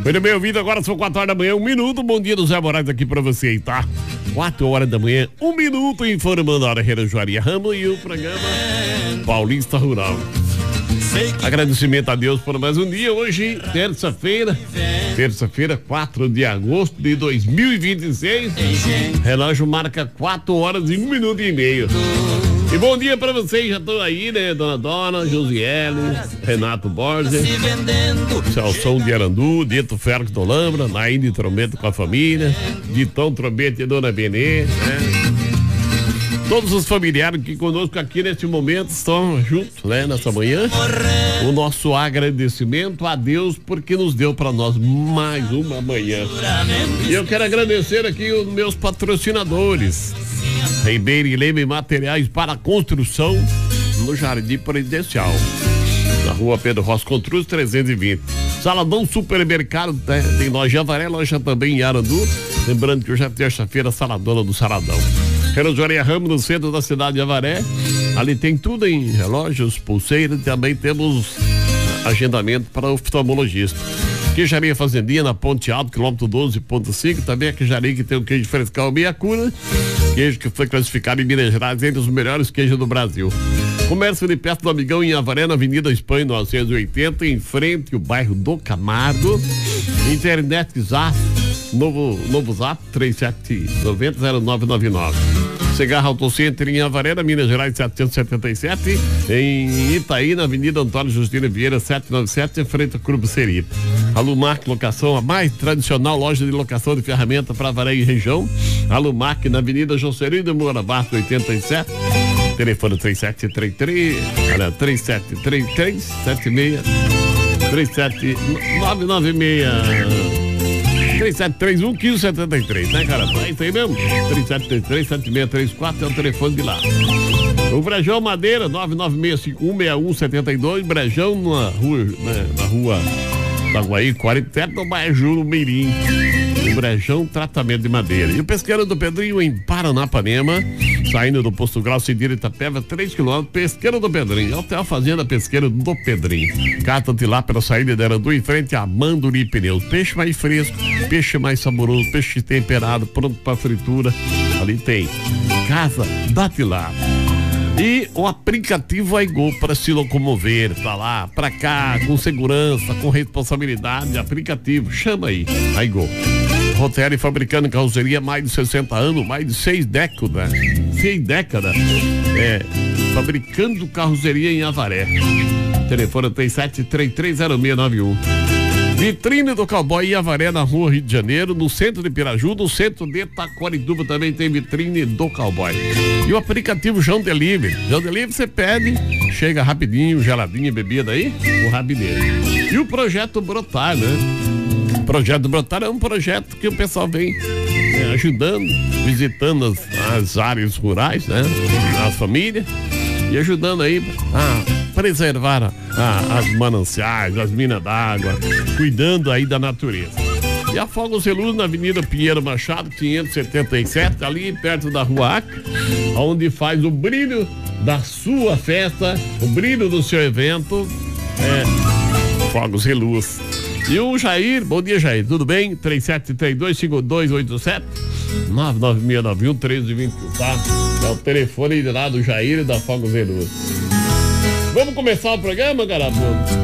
Muito bem ouvido, agora são 4 horas da manhã, 1 minuto. Bom dia do Zé Moraes aqui pra você aí, tá? 4 horas da manhã, 1 minuto, informando a hora Joaria Ramos e o programa Paulista Rural. Agradecimento a Deus por mais um dia. Hoje, terça-feira, 4 de agosto de 2026. Relógio marca 4 horas e 1 minuto e meio. E bom dia pra vocês, já tô aí, né? Dona Josiele, Renato Borges, Celson de Arandu, Dito Ferro do Lambra, Naíne Trombeta com a família, Ditão Trombeta e Dona Benê, né? Todos os familiares que conosco aqui nesse momento estão juntos, né? Nessa manhã. O nosso agradecimento a Deus porque nos deu para nós mais uma manhã. E eu quero agradecer aqui os meus patrocinadores. Ribeiro e Leme Materiais para Construção no Jardim Presidencial. Na rua Pedro Rossi Contruz 320. Saladão Supermercado, né? Tem loja em Avaré, loja também em Arandu. Lembrando que hoje é terça-feira, Saladona do Saladão. Joaria Ramos, no centro da cidade de Avaré. Ali tem tudo em relógios, pulseiras, também temos agendamento para oftalmologista. Queijaria Fazendinha na Ponte Alto, quilômetro 12,5. Também a queijaria que tem o queijo frescal meia cura. Queijo que foi classificado em Minas Gerais entre os melhores queijos do Brasil. Comércio de perto do Amigão em Avaré, na Avenida Espanha 980, em frente ao bairro do Camargo. Internet Zap, novo Zap 37900999. Cigarro Autocenter em Avaré, na Minas Gerais 777, em Itaí, na Avenida Antônio Justino Vieira 797, em frente ao Clube Seri. Alumac Locação, a mais tradicional loja de locação de ferramenta para Avaré e região. Alumac na Avenida Jocerino de Moura Bastos 87. Telefone 3733, olha, 3733 37996 3731 1573, né, cara? É isso aí mesmo? 3733-7634 é o telefone de lá. O Brejão Madeira, 996516172, Brejão na rua Baguaí, 47, no bairro Juro Meirim. O Brejão Tratamento de Madeira. E o Pesqueiro do Pedrinho em Paranapanema, saindo do Posto Grau, Cidira Itapeva, 3 km, Pesqueiro do Pedrinho, até a Fazenda Pesqueiro do Pedrinho. Cata de lá pela saída de Arandu, em frente a Manduri Pneus. Peixe mais fresco, peixe mais saboroso, peixe temperado, pronto para fritura. Ali tem Casa da Tilápia. E o aplicativo Aigol para se locomover pra lá, pra cá, com segurança, com responsabilidade. Aplicativo, chama aí, Aigol. Rotary fabricando carroceria mais de 60 anos, mais de 6 décadas. 6 décadas. Fabricando carroceria em Avaré. Telefone 37330691. Vitrine do Cowboy em Avaré, na rua Rio de Janeiro, no centro de Piraju, no centro de Taquarituba também tem vitrine do Cowboy. E o aplicativo João Delivery. João Delivery você pede, chega rapidinho, geladinha, bebida aí, o rabineiro. E o Projeto Brotar, né? O Projeto Brotar é um projeto que o pessoal vem ajudando, visitando as áreas rurais, né? As famílias, e ajudando aí a preservar as mananciais, as minas d'água, cuidando aí da natureza. E a Fogos de Luz na Avenida Pinheiro Machado, 577, ali perto da Rua Acre, onde faz o brilho da sua festa, o brilho do seu evento, Fogos de Luz. E o Jair, bom dia, Jair, tudo bem? 3732-5287 99691-1321, tá? É o telefone lá do Jair e da Fogos de Luz. Vamos começar o programa, Garabudo?